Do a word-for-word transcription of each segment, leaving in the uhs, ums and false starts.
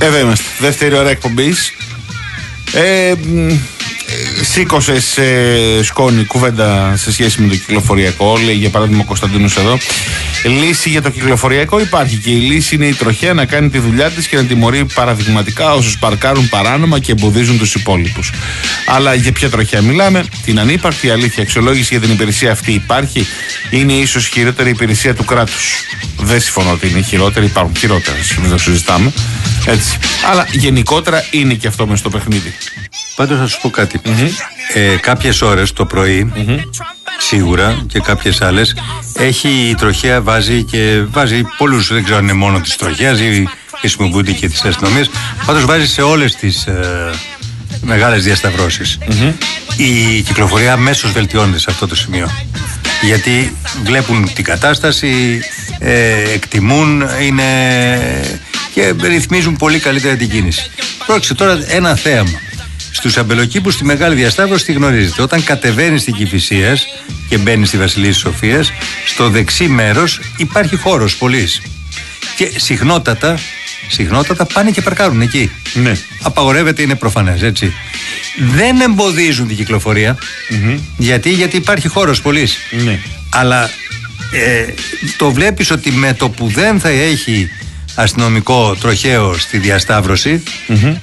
Εδώ είμαστε. Δεύτερη ώρα εκπομπής. Ε, Σήκωσες ε, σκόνη κουβέντα σε σχέση με το κυκλοφοριακό. Λέει για παράδειγμα ο Κωνσταντίνος εδώ. Λύση για το κυκλοφοριακό υπάρχει και η λύση είναι η τροχέα να κάνει τη δουλειά της και να τιμωρεί παραδειγματικά όσους παρκάρουν παράνομα και εμποδίζουν τους υπόλοιπους. Αλλά για ποια τροχέα μιλάμε? Την ανύπαρκτη αλήθεια αξιολόγηση για την υπηρεσία αυτή υπάρχει? Είναι ίσως χειρότερη υπηρεσία του κράτους? Δεν συμφωνώ ότι είναι χειρότερη, υπάρχουν χειρότερα, δεν το συζητάμε. Έτσι. Αλλά γενικότερα είναι και αυτό μες στο παιχνίδι. Πάντως θα σου πω κάτι. Mm-hmm. Ε, κάποιες ώρες το πρωί, mm-hmm. σίγουρα και κάποιες άλλες, έχει η τροχέα βάζει και βάζει πολλούς, δεν ξέρω αν είναι μόνο της τροχέας ή χρησιμοποιούνται και της αστυνομίας. Πάντως βάζει σε όλες τις ε, μεγάλες διασταυρώσεις. Mm-hmm. Η κυκλοφορία αμέσως βελτιώνεται σε αυτό το σημείο. Γιατί βλέπουν την κατάσταση, ε, εκτιμούν, είναι και ρυθμίζουν πολύ καλύτερα την κίνηση. Πρόκειται τώρα ένα θέαμα. Στους αμπελοκήπους στη μεγάλη διασταύρωση τη γνωρίζετε. Όταν κατεβαίνεις στην Κηφισίας και μπαίνεις στη Βασιλής Σοφίας, στο δεξί μέρος υπάρχει χώρος πολύς. Και συχνότατα, συχνότατα πάνε και παρκάρουν εκεί. Ναι. Απαγορεύεται, είναι προφανές, έτσι. Δεν εμποδίζουν την κυκλοφορία. Mm-hmm. Γιατί, γιατί υπάρχει χώρος πολύς. Ναι. Αλλά ε, το βλέπεις ότι με το που δεν θα έχει αστυνομικό τροχαίο στη διασταύρωση, mm-hmm.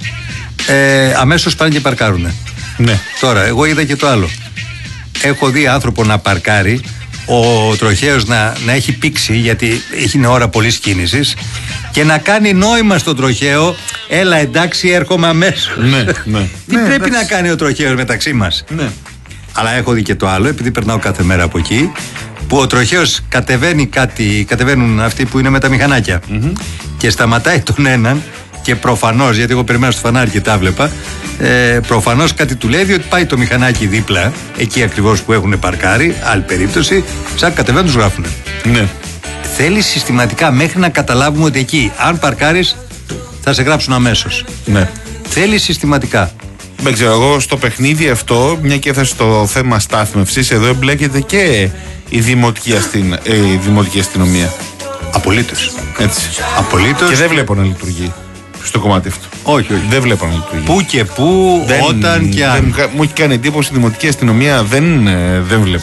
Ε, αμέσως πάνε και παρκάρουνε. Ναι. Τώρα, εγώ είδα και το άλλο. Έχω δει άνθρωπο να παρκάρει, ο τροχαίος να, να έχει πήξει, γιατί είναι ώρα πολλής κίνησης, και να κάνει νόημα στον τροχαίο, έλα εντάξει, έρχομαι αμέσως. Ναι, ναι. Τι ναι, πρέπει εντάξει. να κάνει ο τροχαίος μεταξύ μας? Ναι. Αλλά έχω δει και το άλλο, επειδή περνάω κάθε μέρα από εκεί, που ο τροχαίος κατεβαίνει κάτι, κατεβαίνουν αυτοί που είναι με τα μηχανάκια, mm-hmm. και σταματάει τον έναν. Και προφανώς, γιατί εγώ περιμένα στο φανάρι και τα βλέπα, ε, προφανώς κάτι του λέει, διότι πάει το μηχανάκι δίπλα, εκεί ακριβώς που έχουν παρκάρει, άλλη περίπτωση, σαν κατεβαίνουν τους γράφουνε. Ναι. Θέλει συστηματικά μέχρι να καταλάβουμε ότι εκεί, αν παρκάρεις, θα σε γράψουν αμέσως. Ναι. Θέλει συστηματικά. Δεν ξέρω, εγώ στο παιχνίδι αυτό, μια και έφτασε στο θέμα στάθμευσης, εδώ εμπλέκεται και η δημοτική, αστυν, ε, η δημοτική αστυνομία. Απολύτως. Έτσι. Απολύτως. Και δεν βλέπω να λειτουργεί στο κομμάτι αυτό. Όχι, όχι. Δεν βλέπω να λειτουργεί. Πού και πού, δεν, όταν και αν. Δεν, μου έχει κάνει εντύπωση η δημοτική αστυνομία, δεν, δεν βλέπω.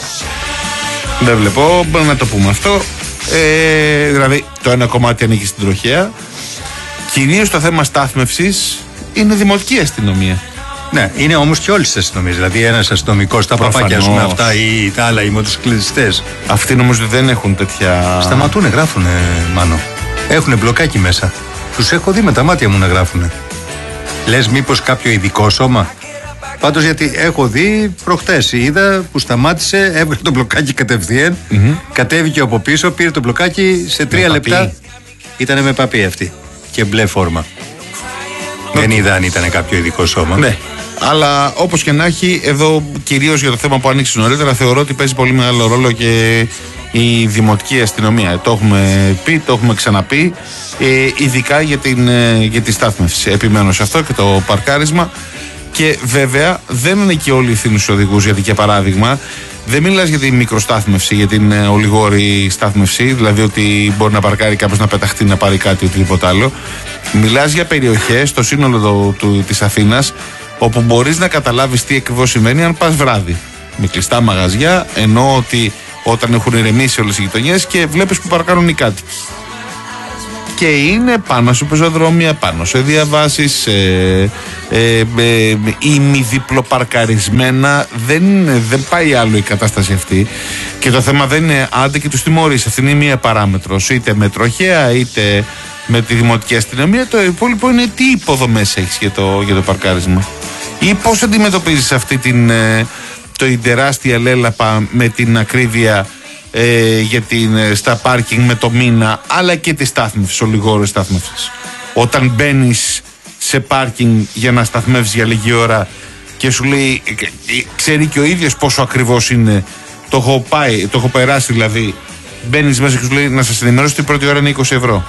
Δεν βλέπω, μπορεί να το πούμε αυτό. Ε, δηλαδή, το ένα κομμάτι ανήκει στην τροχέα. Κυρίως το θέμα στάθμευσης είναι δημοτική αστυνομία. Ναι, είναι όμως και όλες τις αστυνομίες. Δηλαδή, ένας αστυνομικός, τα παπάκια με αυτά ή τα άλλα, οι μοτοσυκλετιστές. Αυτοί νομίζω δεν έχουν τέτοια. Σταματούνε, γράφουνε, Μάνο. Έχουνε μπλοκάκι μέσα. Τους έχω δει με τα μάτια μου να γράφουνε. Λες μήπως κάποιο ειδικό σώμα? Πάντως, γιατί έχω δει προχτές, είδα που σταμάτησε, έβγαλε το μπλοκάκι κατευθείαν, mm-hmm. κατέβηκε από πίσω, πήρε το μπλοκάκι σε τρία λεπτά. Ήτανε με παπί αυτή και μπλε φόρμα. Okay. Δεν είδα αν ήταν κάποιο ειδικό σώμα. Ναι. Αλλά όπως και να έχει, εδώ κυρίως για το θέμα που ανοίξει νωρίτερα, θεωρώ ότι παίζει πολύ μεγάλο ρόλο και η δημοτική αστυνομία. Το έχουμε πει, το έχουμε ξαναπεί, ε, ειδικά για, την, ε, για τη στάθμευση. Επιμένω σε αυτό και το παρκάρισμα. Και βέβαια δεν είναι και όλοι οι ευθύνοι στους οδηγούς, γιατί για παράδειγμα δεν μιλάς για την μικροστάθμευση, για την ε, ολιγόρη στάθμευση, δηλαδή ότι μπορεί να παρκάρει κάποιος να πεταχτεί να πάρει κάτι ή οτιδήποτε άλλο. Μιλάς για περιοχές στο σύνολο το, του, της Αθήνας, όπου μπορείς να καταλάβεις τι ακριβώς σημαίνει αν πας βράδυ με κλειστά μαγαζιά, ενώ ότι όταν έχουν ηρεμήσει όλες οι γειτονιές και βλέπεις που παρκάρουν οι κάτοικοι. Και είναι πάνω σε πεζοδρόμια, πάνω σε διαβάσεις, ε, ε, ε, ημιδιπλοπαρκαρισμένα. Δεν, δεν πάει άλλο η κατάσταση αυτή. Και το θέμα δεν είναι άντε και τους τιμωρείς. Αυτή είναι μία παράμετρος. Είτε με τροχέα, είτε με τη δημοτική αστυνομία. Το υπόλοιπο είναι τι υποδομές έχεις για το, για το παρκάρισμα. Ή πώς αντιμετωπίζεις αυτή την, το, την τεράστια λέλαπα με την ακρίβεια ε, για την, στα πάρκινγκ με το μήνα, αλλά και τη στάθμευση, ολιγόρες στάθμευσης. Όταν μπαίνεις σε πάρκινγκ για να σταθμεύσεις για λίγη ώρα και σου λέει, ξέρει και ο ίδιος πόσο ακριβώς είναι, το έχω πάει, το έχω περάσει δηλαδή, μπαίνεις μέσα και σου λέει να σας ενημερώσω ότι η πρώτη ώρα είναι είκοσι ευρώ.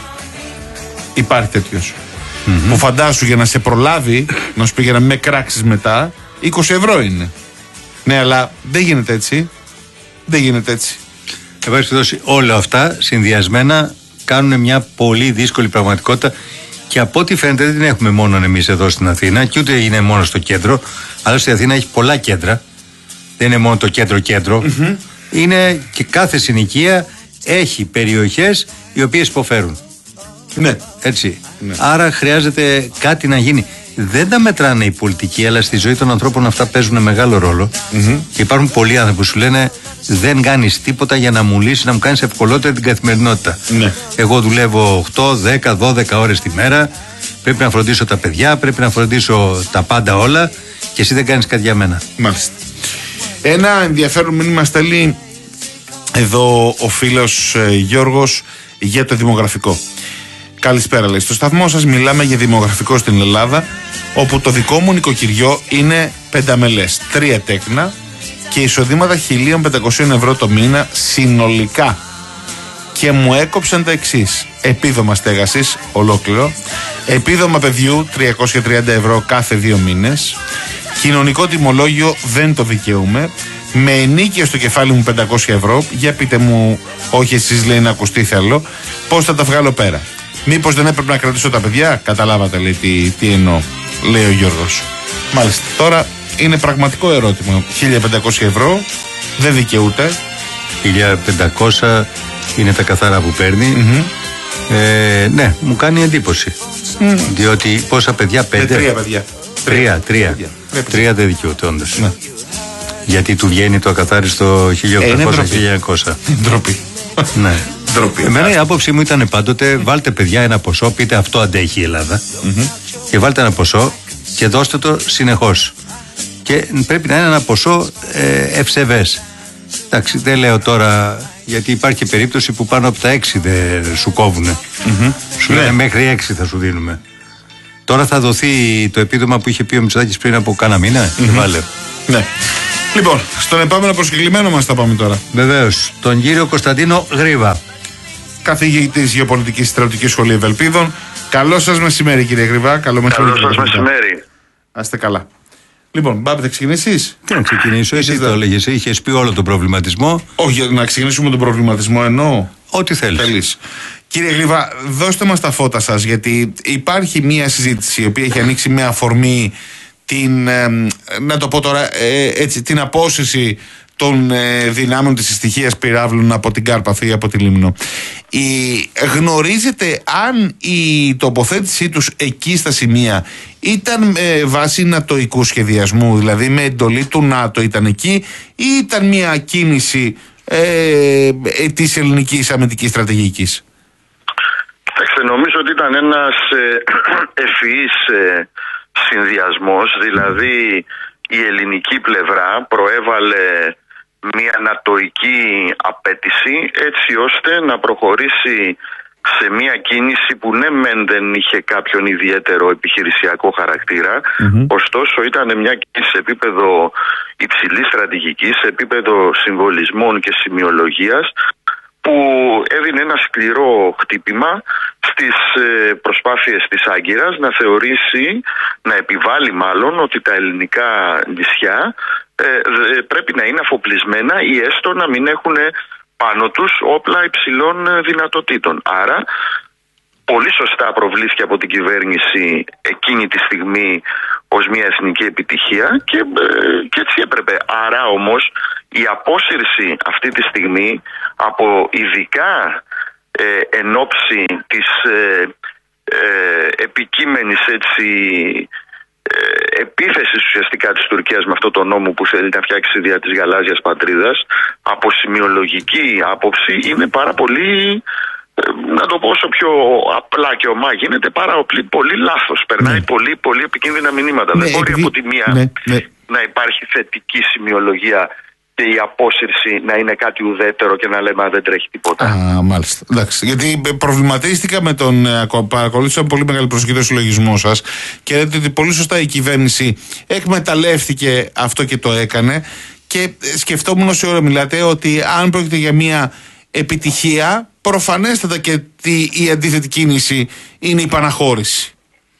Υπάρχει τέτοιος. Mm-hmm. Που φαντάσου για να σε προλάβει, να σου πει για να με κράξεις μετά, είκοσι ευρώ είναι. Ναι, αλλά δεν γίνεται έτσι. Δεν γίνεται έτσι. Ευχαριστώ. Όλα αυτά συνδυασμένα κάνουν μια πολύ δύσκολη πραγματικότητα Και από ό,τι φαίνεται δεν την έχουμε μόνο εμείς εδώ στην Αθήνα και ούτε είναι μόνο στο κέντρο. Αλλά στην Αθήνα έχει πολλά κέντρα. Δεν είναι μόνο το κέντρο-κέντρο. Mm-hmm. Είναι και κάθε συνοικία έχει περιοχές οι οποίες υποφέρουν. Ναι. Έτσι. Ναι. Άρα χρειάζεται κάτι να γίνει. Δεν τα μετράνε οι πολιτικοί, αλλά στη ζωή των ανθρώπων αυτά παίζουν μεγάλο ρόλο. Mm-hmm. Και υπάρχουν πολλοί άνθρωποι που σου λένε δεν κάνεις τίποτα για να μου λύσει, να μου κάνεις ευκολότερη την καθημερινότητα. Ναι. Εγώ δουλεύω οκτώ, δέκα, δώδεκα ώρες τη μέρα. Πρέπει να φροντίσω τα παιδιά, πρέπει να φροντίσω τα πάντα όλα. Και εσύ δεν κάνεις κάτι για μένα. Μάλιστα. Ένα ενδιαφέρον μήνυμα στέλνει εδώ ο φίλος ε, Γιώργος για το δημογραφικό. Καλησπέρα, λέει. Στο σταθμό σας μιλάμε για δημογραφικό στην Ελλάδα, όπου το δικό μου νοικοκυριό είναι πενταμελές, τρία τέκνα και εισοδήματα χίλια πεντακόσια ευρώ το μήνα συνολικά. Και μου έκοψαν τα εξής: επίδομα στέγασης ολόκληρο, επίδομα παιδιού τριακόσια τριάντα ευρώ κάθε δύο μήνες, κοινωνικό τιμολόγιο δεν το δικαιούμαι, με ενίκιο στο κεφάλι μου πεντακόσια ευρώ. Για πείτε μου, όχι εσείς, λέει, να ακουστεί θέλω, πώς θα τα βγάλω πέρα. Μήπως δεν έπρεπε να κρατήσω τα παιδιά? Καταλάβατε, λέει, τι, τι εννοώ, λέει ο Γιώργος. Μάλιστα. Τώρα είναι πραγματικό ερώτημα. χίλια πεντακόσια ευρώ δεν δικαιούται. χίλια πεντακόσια είναι τα καθαρά που παίρνει. Mm-hmm. Ε, ναι, μου κάνει εντύπωση. Mm. Διότι πόσα παιδιά? Πέντε. Με τρία παιδιά. Τρία, τρία. Τρία, τρία. τρία δεν δικαιούται, όντως. Ναι. Γιατί του βγαίνει το ακαθάριστο χίλια οκτακόσια με χίλια εννιακόσια. Ντροπή. Ναι. Ντροπή. Εμένα η άποψή μου ήταν πάντοτε βάλτε παιδιά ένα ποσό, πείτε αυτό αντέχει η Ελλάδα, mm-hmm. και βάλτε ένα ποσό και δώστε το συνεχώς. Και πρέπει να είναι ένα ποσό ε, ευσεβές. Εντάξει, δεν λέω τώρα, γιατί υπάρχει περίπτωση που πάνω από τα έξι δεν σου κόβουνε. Mm-hmm. Σου λένε, ναι, μέχρι έξι θα σου δίνουμε. Τώρα θα δοθεί το επίδομα που είχε πει ο Μητσοτάκης πριν από κάνα μήνα. Mm-hmm. Και βάλε. Ναι. Λοιπόν, στον επόμενο προσκεκλημένο μας θα πάμε τώρα. Βεβαίως, τον κύριο Κωνσταντίνο Γρήβα, καθηγητής Γεωπολιτικής Στρατιωτικής Σχολείου Ευελπίδων. Καλό σας μεσημέρι, κύριε Γρήβα. Καλό μεσημέρι. Καλό σας μεσημέρι. Να είστε καλά. Λοιπόν, Μπάμπη, θα ξεκινήσεις? Τι να ξεκινήσω, εσύ το έλεγες, είχες πει όλο τον προβληματισμό. Όχι, να ξεκινήσουμε τον προβληματισμό, εννοώ. Ό,τι θέλεις. Θέλεις. Κύριε Γρήβα, δώστε μας τα φώτα σας, γιατί υπάρχει μια συζήτηση η οποία έχει ανοίξει με αφορμή την, ε, να το πω τώρα, ε, έτσι, την απόσυρση των ε, δυνάμεων της συστοιχίας πυράβλων από την Κάρπαθο ή από τη Λίμνο. Η, γνωρίζετε αν η τοποθέτησή τους εκεί στα σημεία ήταν ε, βάση νατοϊκού σχεδιασμού, δηλαδή με εντολή του ΝΑΤΟ ήταν εκεί, ή ήταν μια κίνηση ε, ε, της ελληνικής αμυντικής στρατηγικής? Κοιτάξτε, νομίζω ότι ήταν ένας ε, ευφυής ε, συνδυασμός, δηλαδή η ελληνική πλευρά προέβαλε μια νατοϊκή απέτηση έτσι ώστε να προχωρήσει σε μια κίνηση που ναι μεν δεν είχε κάποιον ιδιαίτερο επιχειρησιακό χαρακτήρα, mm-hmm. ωστόσο ήταν μια κίνηση σε επίπεδο υψηλής στρατηγικής, σε επίπεδο συμβολισμών και σημειολογίας, που έδινε ένα σκληρό χτύπημα στις προσπάθειες της Άγκυρας να θεωρήσει, να επιβάλλει μάλλον, ότι τα ελληνικά νησιά ε, πρέπει να είναι αφοπλισμένα ή έστω να μην έχουν πάνω τους όπλα υψηλών δυνατοτήτων. Άρα πολύ σωστά προβλήθηκε από την κυβέρνηση εκείνη τη στιγμή ως μια εθνική επιτυχία και, και έτσι έπρεπε. Άρα όμως η απόσυρση αυτή τη στιγμή, από ειδικά ε, εν ώψη της ε, ε, επικείμενης έτσι, ε, επίθεσης ουσιαστικά της Τουρκίας με αυτό το νόμο που θέλει να φτιάξει δια της γαλάζιας πατρίδας, από σημειολογική άποψη είναι πάρα πολύ, να το πω όσο πιο απλά και ομά γίνεται, πάρα πολύ λάθος. Περνάει ναι. πολύ, πολύ επικίνδυνα μηνύματα. Ναι, δεν μπορεί επειδή... από τη μία ναι, ναι. να υπάρχει θετική σημειολογία και η απόσυρση να είναι κάτι ουδέτερο και να λέμε δεν τρέχει τίποτα. Α, μάλιστα. Εντάξει. Γιατί προβληματίστηκα με τον. Παρακολούθησα με πολύ μεγάλη προσοχή το συλλογισμό σας και λέτε ότι πολύ σωστά η κυβέρνηση εκμεταλλεύτηκε αυτό και το έκανε. Και σκεφτόμουν όση ώρα μιλάτε ότι αν πρόκειται για μια επιτυχία, προφανέστατα και η αντίθετη κίνηση είναι η παναχώρηση.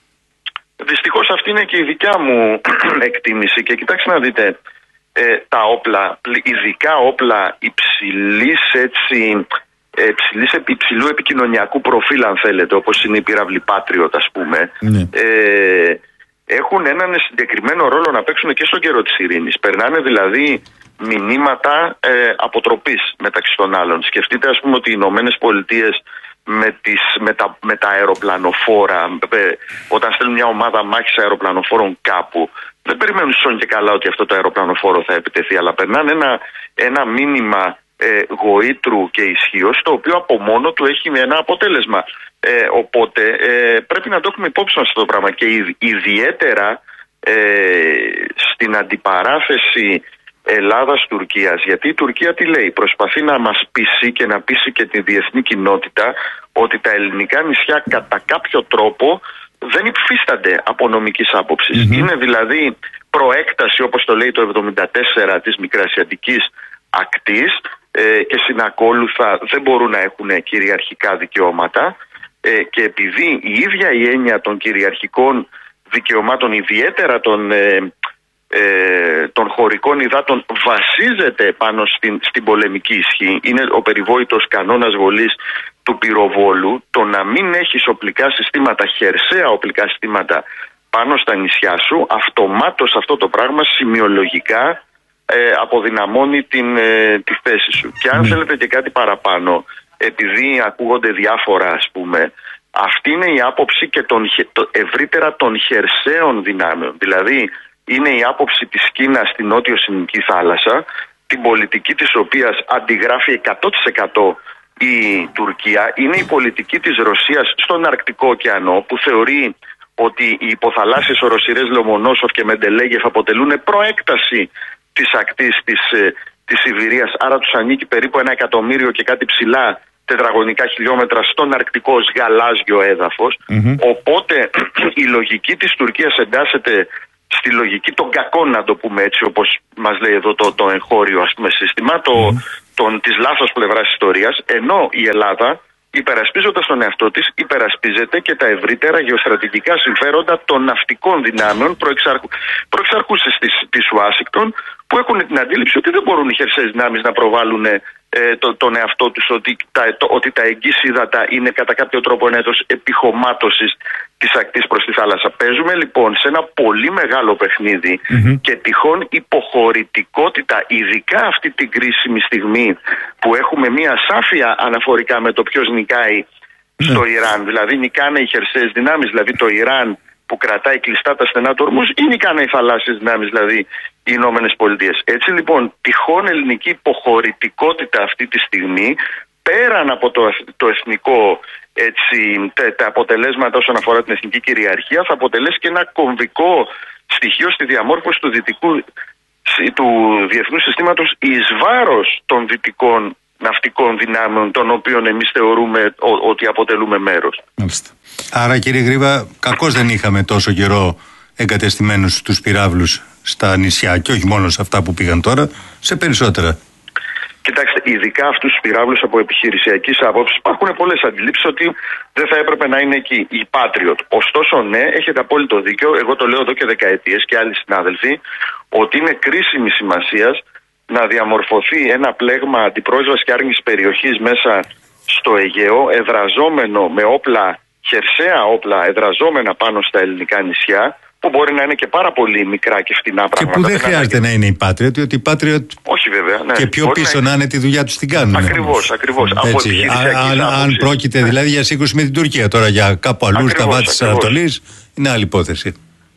Δυστυχώς αυτή είναι και η δικιά μου εκτίμηση. Και κοιτάξτε να δείτε, ε, τα όπλα, ειδικά όπλα υψηλής έτσι υψηλής, υψηλού επικοινωνιακού προφίλ, αν θέλετε, όπως είναι η πύραυλη Patriot, ας πούμε, ναι. ε, έχουν έναν συγκεκριμένο ρόλο να παίξουν και στον καιρό της ειρήνης. Περνάνε δηλαδή μηνύματα ε, αποτροπής μεταξύ των άλλων. Σκεφτείτε, ας πούμε, ότι οι Ηνωμένες Πολιτείες με, τις, με, τα, με τα αεροπλανοφόρα, ε, όταν στέλνουν μια ομάδα μάχης αεροπλανοφόρων κάπου, δεν περιμένουν σόν και καλά ότι αυτό το αεροπλανοφόρο θα επιτεθεί, αλλά περνάνε ένα, ένα μήνυμα ε, γοήτρου και ισχύος, το οποίο από μόνο του έχει ένα αποτέλεσμα. Ε, οπότε ε, πρέπει να το έχουμε υπόψη μας αυτό το πράγμα, και ιδιαίτερα ε, στην αντιπαράθεση Ελλάδας-Τουρκίας, γιατί η Τουρκία τι λέει? Προσπαθεί να μας πείσει και να πείσει και τη διεθνή κοινότητα ότι τα ελληνικά νησιά κατά κάποιο τρόπο δεν υφίστανται από νομικής άποψης. Mm-hmm. Είναι δηλαδή προέκταση, όπως το λέει το εβδομήντα τέσσερα, της Μικρασιατικής ακτής ε, και συνακόλουθα δεν μπορούν να έχουν κυριαρχικά δικαιώματα, ε, και επειδή η ίδια η έννοια των κυριαρχικών δικαιωμάτων, ιδιαίτερα των, ε, ε, των χωρικών υδάτων, βασίζεται πάνω στην, στην πολεμική ισχύ, είναι ο περιβόητος κανόνας βολής του πυροβόλου, το να μην έχεις οπλικά συστήματα, χερσαία οπλικά συστήματα πάνω στα νησιά σου, αυτομάτως αυτό το πράγμα σημειολογικά ε, αποδυναμώνει την, ε, τη θέση σου. Και αν mm. θέλετε και κάτι παραπάνω, επειδή ακούγονται διάφορα, ας πούμε, αυτή είναι η άποψη και των, το, ευρύτερα των χερσαίων δυνάμεων. Δηλαδή είναι η άποψη της Κίνας στην Νότιο Συνική θάλασσα, την πολιτική της οποίας αντιγράφει εκατό τοις εκατό η Τουρκία. Είναι η πολιτική της Ρωσίας στον Αρκτικό ωκεανό, που θεωρεί ότι οι υποθαλάσσιες οροσειρές Λομονόσοφ και Μεντελέγεφ αποτελούν προέκταση της ακτής της, της Σιβηρίας, άρα τους ανήκει περίπου ένα εκατομμύριο και κάτι ψηλά τετραγωνικά χιλιόμετρα στον Αρκτικό ως γαλάζιο έδαφος. Mm-hmm. Οπότε η λογική της Τουρκίας εντάσσεται στη λογική των κακών, να το πούμε έτσι, όπως μας λέει εδώ το, το εγχώριο, ας πούμε, σύστημα, το, mm. τον, της λάθος πλευράς ιστορίας, ενώ η Ελλάδα, υπερασπίζοντας τον εαυτό της, υπερασπίζεται και τα ευρύτερα γεωστρατηγικά συμφέροντα των ναυτικών δυνάμεων προεξαρχου, προεξαρχούσες της, της Ουάσιγκτον, που έχουν την αντίληψη ότι δεν μπορούν οι χερσαίες δυνάμεις να προβάλλουν ε, το, τον εαυτό τους, ότι τα, το, ότι τα εγγύς ύδατα είναι κατά κάποιο τρόπο ένα έτος επιχωμάτωσης της ακτής προς τη θάλασσα. Παίζουμε λοιπόν σε ένα πολύ μεγάλο παιχνίδι mm-hmm. και τυχόν υποχωρητικότητα, ειδικά αυτή την κρίσιμη στιγμή που έχουμε μια σάφια αναφορικά με το ποιος νικάει mm-hmm. στο Ιράν. Δηλαδή νικάνε οι χερσαίες δυνάμεις, δηλαδή το Ιράν που κρατάει κλειστά τα στενά του Ορμούζ, ή νικάνε οι θαλάσσιες δυνάμεις, δηλαδή οι Ηνωμένες Πολιτείες. Έτσι λοιπόν, τυχόν ελληνική υποχωρητικότητα αυτή τη στιγμή, πέραν από το, το εθνικό, έτσι, τα, τα αποτελέσματα όσον αφορά την εθνική κυριαρχία, θα αποτελέσει και ένα κομβικό στοιχείο στη διαμόρφωση του, δυτικού, του διεθνούς συστήματος εις βάρος των δυτικών ναυτικών δυνάμεων, των οποίων εμείς θεωρούμε ο, ότι αποτελούμε μέρος. Μάλιστα. Άρα, κύριε Γρήβα, κακώς δεν είχαμε τόσο καιρό εγκατεστημένους τους πυράβλους στα νησιά, και όχι μόνο σε αυτά που πήγαν τώρα, σε περισσότερα. Κοιτάξτε, ειδικά αυτούς τους πυράβλους από επιχειρησιακής άποψης υπάρχουν πολλές αντιλήψεις ότι δεν θα έπρεπε να είναι εκεί. Η Patriot. Ωστόσο, ναι, έχετε απόλυτο δίκιο. Εγώ το λέω εδώ και δεκαετίες και άλλοι συνάδελφοι, ότι είναι κρίσιμη σημασίας να διαμορφωθεί ένα πλέγμα αντιπρόσβασης και άρνησης περιοχής μέσα στο Αιγαίο, εδραζόμενο με όπλα, χερσαία όπλα, εδραζόμενα πάνω στα ελληνικά νησιά, που μπορεί να είναι και πάρα πολύ μικρά και φτηνά πράγματα. Και που δεν χρειάζεται είναι... να είναι η Patriot, διότι η Patriot. Όχι βέβαια. Ναι. Και πιο μπορεί πίσω να είναι... να είναι τη δουλειά του την κάνουν. Ακριβώς, ακριβώς. Αν, αν πρόκειται ναι. δηλαδή για σύγκρουση με την Τουρκία, τώρα για κάπου αλλού στα βάθη της Ανατολής, είναι άλλη υπόθεση.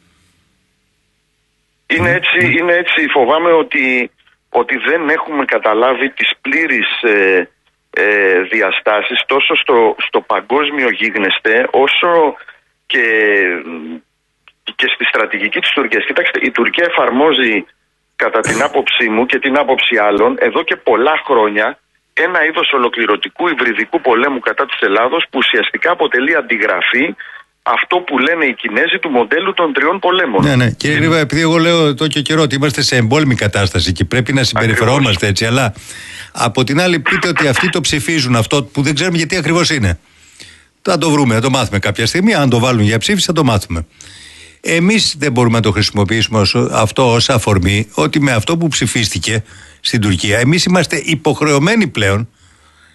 Είναι έτσι, mm. είναι έτσι. Φοβάμαι ότι, ότι δεν έχουμε καταλάβει τις πλήρεις ε, ε, διαστάσεις τόσο στο, στο παγκόσμιο γίγνεσθε, όσο και. και στη στρατηγική της Τουρκίας. Κοιτάξτε, η Τουρκία εφαρμόζει, κατά την άποψή μου και την άποψη άλλων, εδώ και πολλά χρόνια ένα είδος ολοκληρωτικού υβριδικού πολέμου κατά της Ελλάδος, που ουσιαστικά αποτελεί αντιγραφή αυτό που λένε οι Κινέζοι του μοντέλου των τριών πολέμων. Ναι, ναι. Κύριε Γρήβα, επειδή εγώ λέω εδώ και καιρό ότι είμαστε σε εμπόλεμη κατάσταση και πρέπει να συμπεριφερόμαστε ακριβώς. έτσι, αλλά από την άλλη πείτε ότι αυτοί το ψηφίζουν αυτό που δεν ξέρουμε γιατί ακριβώς είναι. Θα το βρούμε, θα το μάθουμε κάποια στιγμή. Αν το βάλουν για ψήφιση, θα το μάθουμε. Εμείς δεν μπορούμε να το χρησιμοποιήσουμε αυτό ως αφορμή, ότι με αυτό που ψηφίστηκε στην Τουρκία, εμείς είμαστε υποχρεωμένοι πλέον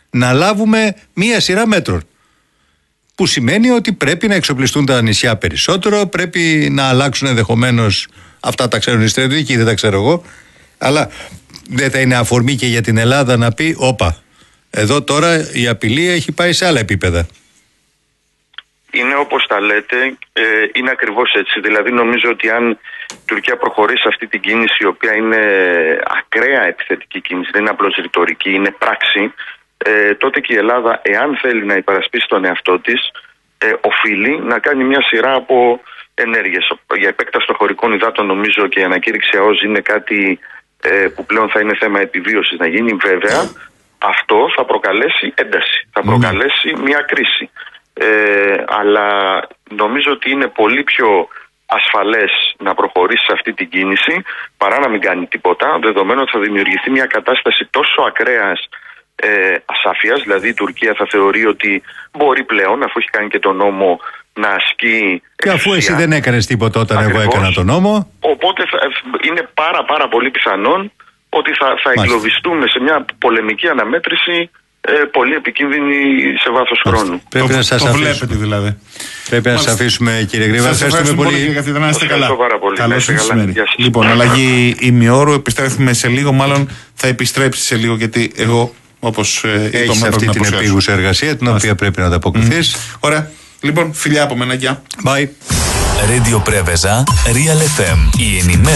να λάβουμε μία σειρά μέτρων. Που σημαίνει ότι πρέπει να εξοπλιστούν τα νησιά περισσότερο, πρέπει να αλλάξουν ενδεχομένως, αυτά τα ξέρουν οι στρατιωτικοί, δεν τα ξέρω εγώ, αλλά δεν θα είναι αφορμή και για την Ελλάδα να πει όπα, εδώ τώρα η απειλή έχει πάει σε άλλα επίπεδα. Είναι όπως τα λέτε, ε, είναι ακριβώς έτσι. Δηλαδή νομίζω ότι αν η Τουρκία προχωρήσει σε αυτή την κίνηση, η οποία είναι ακραία επιθετική κίνηση, δεν είναι απλώς ρητορική, είναι πράξη, ε, τότε και η Ελλάδα, εάν θέλει να υπερασπίσει τον εαυτό της, ε, οφείλει να κάνει μια σειρά από ενέργειες. Για επέκταση των χωρικών υδάτων νομίζω και η ανακήρυξη ΑΟΣ είναι κάτι ε, που πλέον θα είναι θέμα επιβίωσης να γίνει. Βέβαια, αυτό θα προκαλέσει ένταση, θα προκαλέσει μια κρίση. Ε, αλλά νομίζω ότι είναι πολύ πιο ασφαλές να προχωρήσει σε αυτή την κίνηση παρά να μην κάνει τίποτα, δεδομένου ότι θα δημιουργηθεί μια κατάσταση τόσο ακραίας ε, ασάφειας. Δηλαδή η Τουρκία θα θεωρεί ότι μπορεί πλέον, αφού έχει κάνει και τον νόμο, να ασκεί και αφού εσύ δεν έκανες τίποτα όταν Ακριβώς. εγώ έκανα τον νόμο, οπότε θα, είναι πάρα πάρα πολύ πιθανόν ότι θα, θα εγκλωβιστούμε σε μια πολεμική αναμέτρηση Ε, πολύ επικίνδυνη σε βάθος χρόνου. Πρέπει το, να σας το αφήσουμε. βλέπετε δηλαδή. Πρέπει να σας αφήσουμε, κύριε Γρήβα. Σας ευχαριστούμε πολύ, κύριε καθηγητά, να είστε καλά. Καλώς ήρθατε. Λοιπόν, αλλαγή ημιώρου, επιστρέφουμε σε λίγο, μάλλον θα επιστρέψει σε λίγο, γιατί εγώ, όπως ε, έχεις αυτή την επίγουσα εργασία, την οποία πρέπει να ανταποκριθείς. Mm. Ωραία. Λοιπόν, φιλιά από μένα, γεια. Bye. Radio Preveza, Real εφ εμ, η ενημέρωση.